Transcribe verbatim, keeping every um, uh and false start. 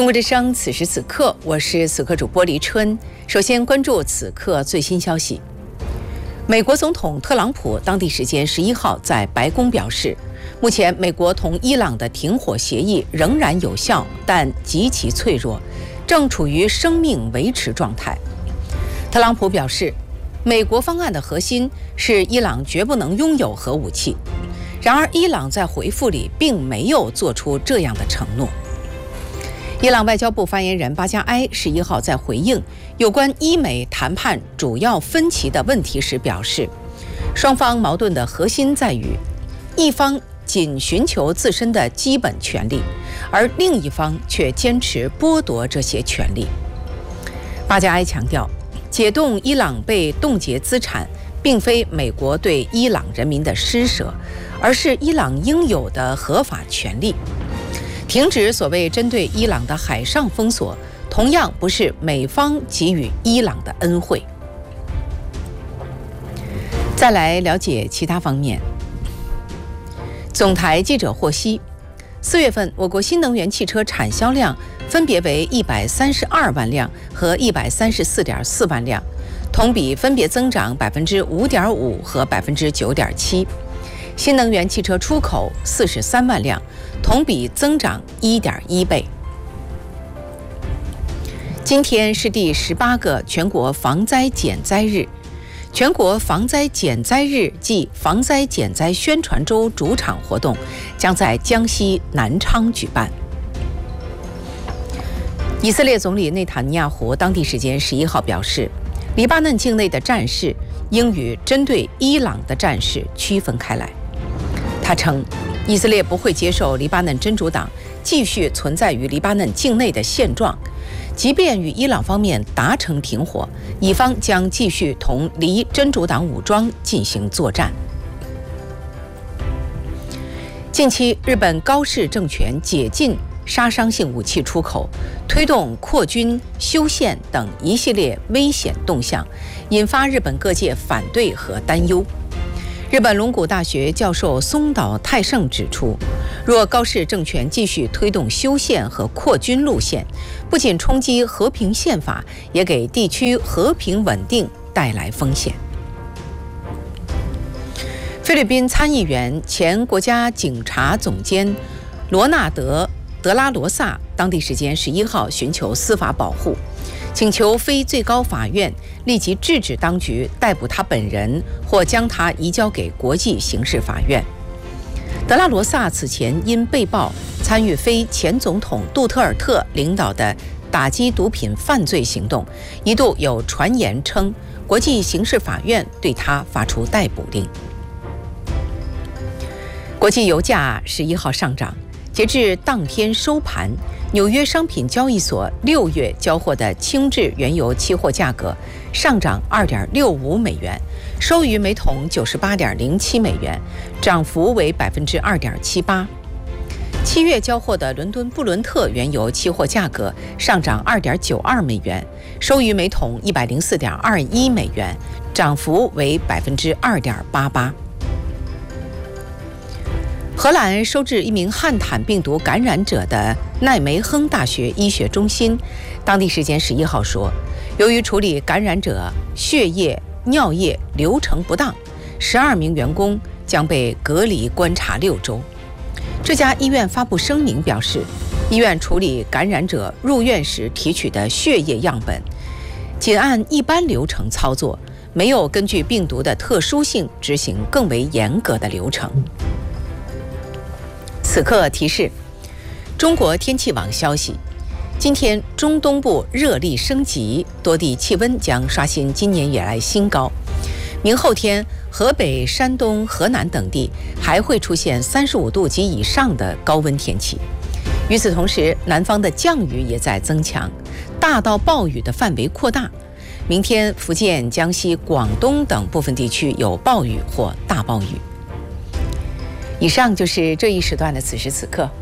中国之声，此时此刻，我是此刻主播黎春。首先关注此刻最新消息。美国总统特朗普当地时间十一号在白宫表示，目前美国同伊朗的停火协议仍然有效，但极其脆弱，正处于生命维持状态。特朗普表示，美国方案的核心是伊朗绝不能拥有核武器。然而，伊朗在回复里并没有做出这样的承诺。伊朗外交部发言人巴加埃十一号在回应有关伊美谈判主要分歧的问题时表示，双方矛盾的核心在于，一方仅寻求自身的基本权利，而另一方却坚持剥夺这些权利。巴加埃强调，解冻伊朗被冻结资产并非美国对伊朗人民的施舍，而是伊朗应有的合法权利。停止所谓针对伊朗的海上封锁，同样不是美方给予伊朗的恩惠。再来了解其他方面。总台记者获悉，四月份我国新能源汽车产销量分别为一百三十二万辆和一百三十四点四万辆，同比分别增长百分之五点五和百分之九点七。新能源汽车出口四十三万辆，同比增长一点一倍。今天是第十八个全国防灾减灾日，全国防灾减灾日暨防灾减灾宣传周主场活动将在江西南昌举办。以色列总理内塔尼亚胡当地时间十一号表示，黎巴嫩境内的战事应与针对伊朗的战事区分开来。他称，以色列不会接受黎巴嫩真主党继续存在于黎巴嫩境内的现状，即便与伊朗方面达成停火，以方将继续同黎真主党武装进行作战。近期，日本高市政权解禁杀伤性武器出口，推动扩军、修宪等一系列危险动向，引发日本各界反对和担忧。日本龙谷大学教授松岛泰盛指出，若高市政权继续推动修宪和扩军路线，不仅冲击和平宪法，也给地区和平稳定带来风险。菲律宾参议员、前国家警察总监罗纳德·德拉罗萨当地时间十一号寻求司法保护，请求非最高法院立即制止当局逮捕他本人，或将他移交给国际刑事法院。德拉罗萨此前因被曝参与非前总统杜特尔特领导的打击毒品犯罪行动，一度有传言称国际刑事法院对他发出逮捕令。国际油价十一号上涨，截至当天收盘，纽约商品交易所六月交货的轻质原油期货价格上涨 二点六五美元，收于每桶九十八点零七美元，涨幅为 百分之二点七八。七月交货的伦敦布伦特原油期货价格上涨 二点九二美元，收于每桶一百零四点二一美元，涨幅为 百分之二点八八。荷兰收治一名汉坦病毒感染者的奈梅亨大学医学中心，当地时间十一号说，由于处理感染者血液、尿液流程不当，十二名员工将被隔离观察六周。这家医院发布声明表示，医院处理感染者入院时提取的血液样本，仅按一般流程操作，没有根据病毒的特殊性执行更为严格的流程。此刻提示，中国天气网消息，今天中东部热力升级，多地气温将刷新今年以来新高。明后天，河北、山东、河南等地还会出现三十五度及以上的高温天气。与此同时，南方的降雨也在增强，大到暴雨的范围扩大。明天，福建、江西、广东等部分地区有暴雨或大暴雨。以上就是这一时段的此时此刻。